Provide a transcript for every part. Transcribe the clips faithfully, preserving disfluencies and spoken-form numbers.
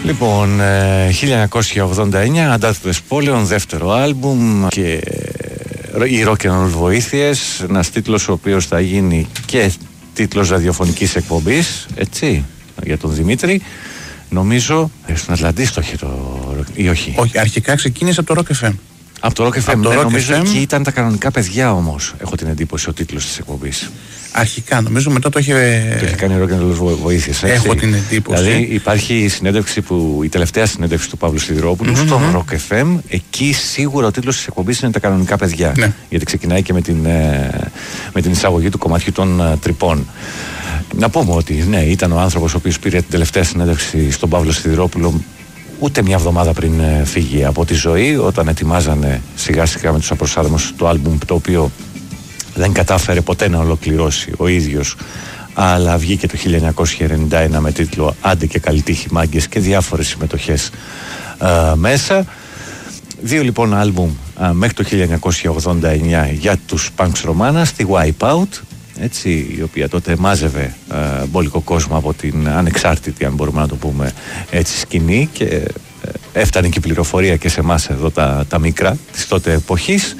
Λοιπόν, χίλια εννιακόσια ογδόντα εννιά, Αντάρτητες Πόλεων, δεύτερο άλμπουμ και οι rock and roll βοήθειες, ένας τίτλος ο οποίος θα γίνει και τίτλος ραδιοφωνικής εκπομπής, έτσι, για τον Δημήτρη. Νομίζω στον Ατλαντή το είχε το... ή όχι. Όχι, αρχικά ξεκίνησε από το Rock εφ εμ. Από το Rock εφ εμ, το ναι, Rock νομίζω εφ εμ. εκεί ήταν τα κανονικά παιδιά όμως, έχω την εντύπωση, ο τίτλος της εκπομπής. Αρχικά, νομίζω μετά το είχε... Το είχε κάνει rock and roll βοήθειες, έτσι. Έχω την εντύπωση. Δηλαδή υπάρχει η συνέντευξη που, η τελευταία συνέντευξη του Παύλου Σιδηρόπουλου mm-hmm. στο Rock εφ εμ. Εκεί σίγουρα ο τίτλος της εκπομπής είναι τα κανονικά παιδιά. Ναι. Γιατί ξεκινάει και με την, με την εισαγωγή του κομματιού των τρυπών. Να πούμε ότι ναι, ήταν ο άνθρωπος ο οποίος πήρε την τελευταία συνέντευξη στον Παύλο Σιδηρόπουλο ούτε μια εβδομάδα πριν φύγει από τη ζωή, όταν ετοιμάζανε σιγά σιγά με τους Απροσάρμους το άλμπουμ, το οποίο δεν κατάφερε ποτέ να ολοκληρώσει ο ίδιος, αλλά βγήκε το χίλια εννιακόσια ενενήντα ένα με τίτλο «Άντε και καλή τύχη μάγκες» και διάφορες συμμετοχές α, μέσα. Δύο λοιπόν άλμπουμ α, μέχρι το χίλια εννιακόσια ογδόντα εννιά για τους Punks Romana, στη Wipeout, έτσι, η οποία τότε μάζευε α, μπόλικο κόσμο από την ανεξάρτητη, αν μπορούμε να το πούμε έτσι, σκηνή, και ε, έφτανε και η πληροφορία και σε εμάς εδώ τα, τα μικρά της τότε εποχής.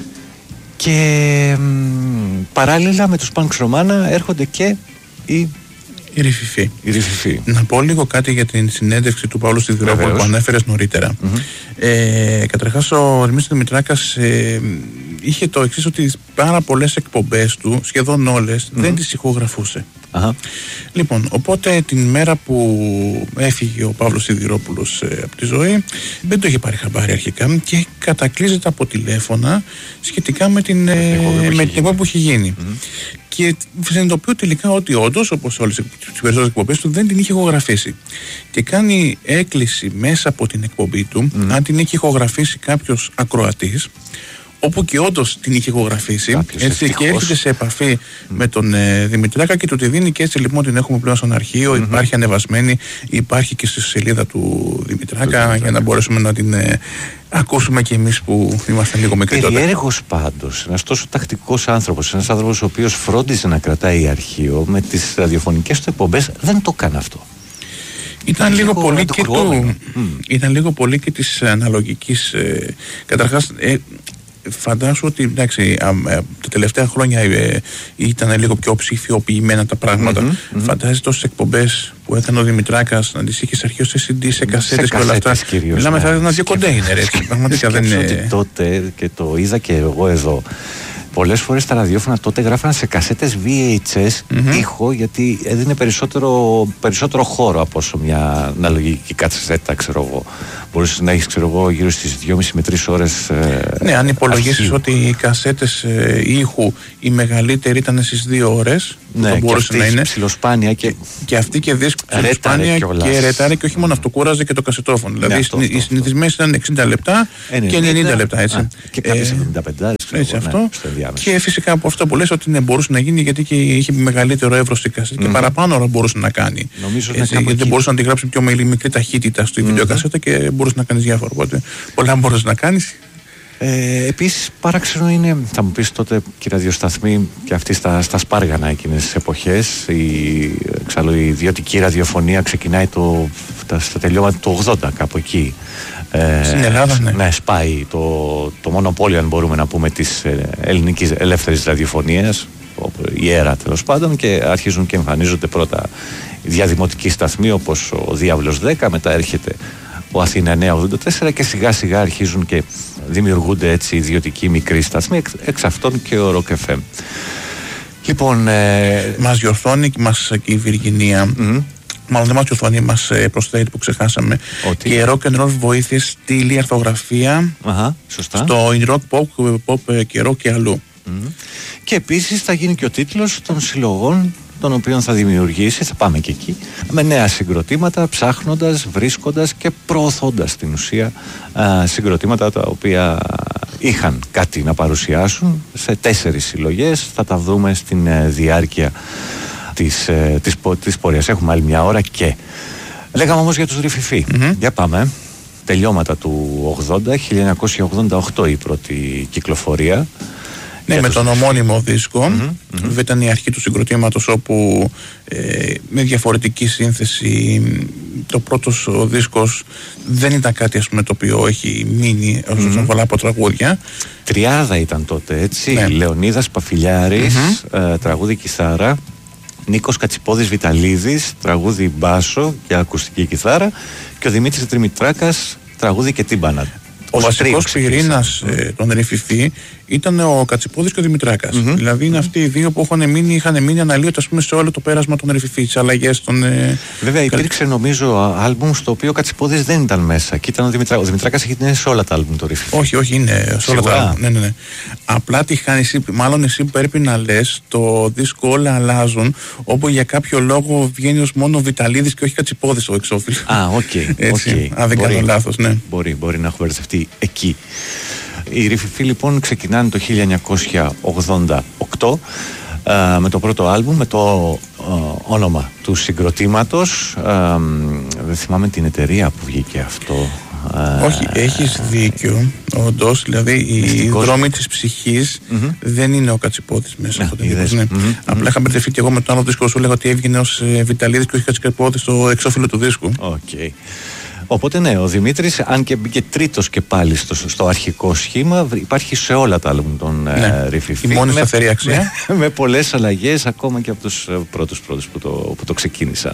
Και μ, παράλληλα με τους Punks Romana έρχονται και οι Η Ρηφιφή. Η Ρηφιφή. Να πω λίγο κάτι για την συνέντευξη του Παύλου Σιδηρόπουλου που ανέφερες νωρίτερα. Mm-hmm. Ε, καταρχάς, ο Δημήτρης Δημητράκας ε, είχε το εξής, ότι πάρα πολλές εκπομπές του, σχεδόν όλες, mm-hmm. δεν τις ηχογραφούσε. Uh-huh. Λοιπόν, οπότε την μέρα που έφυγε ο Παύλος Σιδηρόπουλος ε, από τη ζωή, δεν το είχε πάρει χαμπάρι αρχικά και κατακλείζεται από τηλέφωνα σχετικά με την εκπομπή που είχε γίνει. Mm-hmm. Και συνειδητοποιώ τελικά ότι όντως, όπως όλες τις περισσότερες εκπομπές του, δεν την είχε ηχογραφήσει. Και κάνει έκκληση μέσα από την εκπομπή του, mm. αν την έχει ηχογραφήσει κάποιος ακροατής, όπου και όντως την είχε ηχογραφήσει, έτσι, και έρχεται σε επαφή mm. με τον ε, Δημητράκα και του τη δίνει, και έτσι λοιπόν την έχουμε πλέον στον αρχείο, mm-hmm. υπάρχει ανεβασμένη, υπάρχει και στη σελίδα του Δημητράκα, mm-hmm. για να μπορέσουμε να την ε, ακούσουμε και εμείς που είμαστε λίγο μικροί τότε. Περιέργως πάντως, ένας τόσο τακτικός άνθρωπος, ένας άνθρωπος ο οποίος φρόντιζε να κρατάει αρχείο, με τις ραδιοφωνικές του εκπομπές δεν το έκανε αυτό. Ήταν λίγο, πολύ και του, mm. ήταν λίγο πολύ και της αναλογικής, ε, καταρχάς ε, φαντάσου ότι εντάξει, α, α, τα τελευταία χρόνια ε, ήταν λίγο πιο ψηφιοποιημένα τα πράγματα. Mm-hmm, mm-hmm. Φαντάζεσαι τόσες εκπομπές που έκανε ο Δημητράκας να τις είχε αρχείο σε σι ντι, σε κασέτες και όλα αυτά. Κυρίως, μιλάμε, ναι. θα έδωνα δύο κοντέινερ, έτσι. Πραγματικά δεν είναι. Ότι τότε, και το είδα και εγώ εδώ, πολλές φορές τα ραδιόφωνα τότε γράφαν σε κασέτες βι έιτς ες mm-hmm. ήχο, γιατί έδινε περισσότερο, περισσότερο χώρο από όσο μια αναλογική κασέτα, ξέρω εγώ. Μπορούσες να έχεις, ξέρω εγώ, γύρω στις δυόμισι με τρεις ώρες. Ε, ναι, αν υπολογίσεις ότι οι κασέτες ε, ήχου οι μεγαλύτεροι ήταν στις δύο ώρες, ναι, θα μπορούσε και να είναι. Ψιλοσπάνια και, και, και αυτή και δίσκο ψιλοσπάνια και ρετάρε, και όχι μόνο αυτό, κούραζε και το κασετόφωνο. Δηλαδή, ναι, αυτό, οι συνηθισμένες ήταν εξήντα λεπτά και ενενήντα λεπτά, έτσι. Α, και κάποιες εβδομήντα πέντε, έτσι, αυτό. Και φυσικά από αυτό που λες ότι ναι, μπορούσε να γίνει, γιατί και είχε μεγαλύτερο εύρος η κασέτα και παραπάνω ώρα μπορούσε να κάνει. Γιατί δεν μπορούσε να τη γράψει πιο μικρή ταχύτητα στη βιντεοκασέτα και μπορούσε να κάνει διάφορα. Οπότε πολλά μπορούσε να κάνει. Ε, επίσης παράξενο είναι, θα μου πεις τότε, και οι ραδιοσταθμοί και αυτοί στα, στα σπάργανα εκείνες τις εποχές, η, εξάλλου η ιδιωτική ραδιοφωνία ξεκινάει το, τα, στα τελειώματα του ογδόντα, κάπου εκεί. Ε, Στην Ελλάδα, ναι. Ναι, σπάει το, το μονοπόλιο, αν μπορούμε να πούμε, της ελληνικής ελεύθερης ραδιοφωνίας, η αίρα τέλος πάντων, και αρχίζουν και εμφανίζονται πρώτα διαδημοτικοί σταθμοί όπως ο Διάβλος δέκα, μετά έρχεται ο Αθήνα εννιακόσια ογδόντα τέσσερα και σιγά σιγά αρχίζουν και δημιουργούνται έτσι ιδιωτικοί μικροί σταθμοί, εξ, εξ αυτών και ο Rock εφ εμ. Λοιπόν, ε... μας διορθώνει μας και η Βιργινία, mm-hmm. μάλλον δεν μας διορθώνει, μας προσθέτει που ξεχάσαμε, ότι... και rock and roll βοήθειες, στήλη, αρθογραφία. Αχα, σωστά. Στο in rock, pop, pop και rock και αλλού. Mm-hmm. Και επίσης θα γίνει και ο τίτλος των συλλογών τον οποίον θα δημιουργήσει, θα πάμε και εκεί, με νέα συγκροτήματα, ψάχνοντας, βρίσκοντας και προωθώντας στην ουσία α, συγκροτήματα τα οποία είχαν κάτι να παρουσιάσουν σε τέσσερις συλλογές. Θα τα δούμε στην ε, διάρκεια της, ε, της, της πορείας. Έχουμε άλλη μια ώρα και λέγαμε όμως για τους Ρηφιφή. Mm-hmm. Για πάμε. Τελειώματα του ογδόντα, χίλια εννιακόσια ογδόντα οκτώ η πρώτη κυκλοφορία. Ναι, με τον ομώνυμο δίσκο. Mm-hmm, mm-hmm. Βέβαια ήταν η αρχή του συγκροτήματος, όπου ε, με διαφορετική σύνθεση το πρώτος ο δίσκος δεν ήταν κάτι, ας πούμε, το οποίο έχει μείνει όσον mm-hmm. αφορά από τραγούδια. Τριάδα ήταν τότε, έτσι. Ναι. Λεωνίδας Παφιλιάρης, mm-hmm. ε, τραγούδι κιθάρα. Νίκος Κατσιπόδης Βιταλίδης, τραγούδι μπάσο και ακουστική κιθάρα. Και ο Δημήτρης Τριμητράκας, τραγούδι και τύμπανα. Ο βασικός πυρήνας ε, των Ρηφιφή ήταν ο Κατσιπόδης και ο Δημητράκας. Mm-hmm. Δηλαδή είναι αυτοί οι δύο που είχαν μείνει, είχαν μείνει αναλύωτα, ας πούμε, σε όλο το πέρασμα των Ρηφιφή, τις αλλαγές των. Ε, Βέβαια υπήρξε καλ... νομίζω άλμπουμ στο οποίο ο Κατσιπόδης δεν ήταν μέσα και ήταν ο Δημητράκας. Ο Δημητράκας είχε σε όλα τα άλμπουμ το Ρηφιφή. Όχι, όχι, είναι σε όλα τα άλμπουμ. Ναι, ναι, ναι. Απλά τι χάνει εσύ, μάλλον εσύ πρέπει να λες το δίσκο Όλα Αλλάζουν, όπου για κάποιο λόγο βγαίνει ως μόνο Βιταλίδης και όχι Κατσιπόδης στο εξώφυλλο. Α, οκ. Okay, okay. Αν δεν κάνω λάθος, ναι. Μπορεί, μπορεί να έχω μπερδευτεί εκεί. Οι Ρηφιφή λοιπόν ξεκινάνε το χίλια εννιακόσια ογδόντα οκτώ ε, με το πρώτο άλμπουμ, με το ε, όνομα του συγκροτήματος. Ε, δεν θυμάμαι την εταιρεία που βγήκε αυτό. Ε, Όχι, έχεις δίκιο, όντως. Δηλαδή οι δρόμοι της ψυχής mm-hmm. δεν είναι ο Κατσιπόδης μέσα από το δίσκο. Ναι. Mm-hmm. Απλά είχα μπερδευτεί και εγώ με το άλλο δίσκο, σου λέγα ότι έβγαινε ως ε, Βιταλίδης και όχι Κατσιπόδης στο εξώφυλλο του δίσκου. Okay. Οπότε ναι, ο Δημήτρης, αν και μπήκε τρίτος και πάλι στο, στο αρχικό σχήμα, υπάρχει σε όλα τα άλμπουμ των ναι. Ρηφιφή. Η μόνη σταθερή αξία. Με, με πολλές αλλαγές, ακόμα και από τους πρώτους πρώτους που το, που το ξεκίνησαν.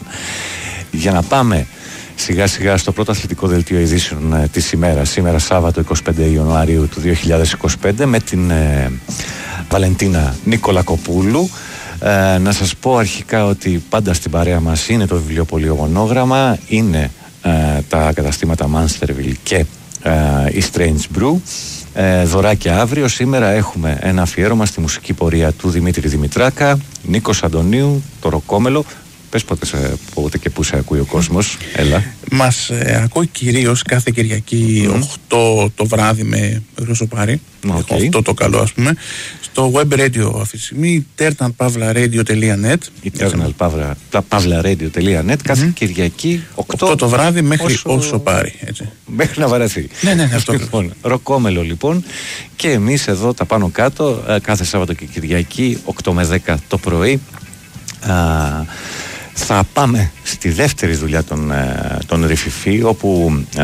Για να πάμε σιγά σιγά στο πρώτο αθλητικό δελτίο ειδήσεων ε, της ημέρας, σήμερα Σάββατο εικοστή πέμπτη Ιανουαρίου του δύο χιλιάδες είκοσι πέντε, με την ε, Βαλεντίνα Νικολακοπούλου. Ε, να σας πω αρχικά ότι πάντα στην παρέα μας είναι το βιβλιοπωλείο Μονόγραμμα, είναι Uh, τα καταστήματα Mansterville και uh, η Strange Brew. Uh, δωράκια αύριο. Σήμερα έχουμε ένα αφιέρωμα στη μουσική πορεία του Δημήτρη Δημητράκα, Νίκος Αντωνίου, το Ροκόμελο. Πες πότε, σε, πότε και πού σε ακούει ο κόσμος. Έλα. Μας ε, ακούει κυρίως κάθε Κυριακή mm. οκτώ το βράδυ με Γροσοπάρι. Okay. οκτώ το καλό, ας πούμε. Στο web radio αυτή τη στιγμή, eternal pavla radio τελεία net. eternal pavla radio τελεία net, κάθε mm-hmm. Κυριακή οκτώ, οκτώ το βράδυ μέχρι όσο, όσο πάρει. Έτσι. Μέχρι να βαρεθεί. Ναι, ναι, αυτό. Λοιπόν, Ροκόμελο λοιπόν. Και εμείς εδώ τα πάνω κάτω, κάθε Σάββατο και Κυριακή οκτώ με δέκα το πρωί. Α, θα πάμε στη δεύτερη δουλειά των, των Ρηφιφή, όπου α,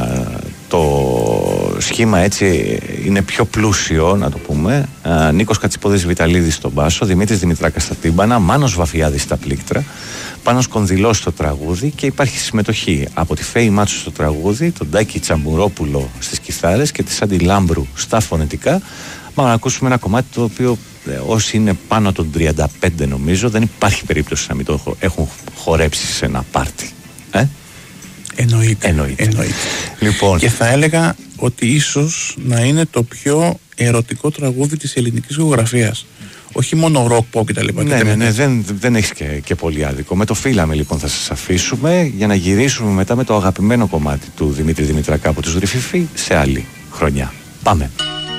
το σχήμα έτσι είναι πιο πλούσιο, να το πούμε. Α, Νίκος Κατσιπόδης Βιταλίδης στον μπάσο, Δημήτρης Δημητράκας στα τύμπανα, Μάνος Βαφιάδης στα πλήκτρα, Πάνος Κονδυλός στο τραγούδι, και υπάρχει συμμετοχή από τη Φέη Μάτσου στο τραγούδι, τον Τάκη Τσαμπουρόπουλο στις κιθάρες και τη Σάντι Λάμπρου στα φωνητικά. Πάμε να ακούσουμε ένα κομμάτι το οποίο ε, όσοι είναι πάνω των τριάντα πέντε νομίζω δεν υπάρχει περίπτωση να μην το έχουν χορέψει σε ένα πάρτι. Ε? Εννοείται. Εννοείται. Εννοείται. Λοιπόν. Και θα έλεγα ότι ίσως να είναι το πιο ερωτικό τραγούδι της ελληνικής γεωγραφίας. Όχι μόνο rock, pop κτλ. Ναι, ναι, ναι, δεν, δεν έχεις και, και πολύ άδικο. Με το Φύλαμε λοιπόν θα σας αφήσουμε για να γυρίσουμε μετά με το αγαπημένο κομμάτι του Δημήτρη Δημητρακά από τους Ρηφιφή σε άλλη χρονιά. Πάμε.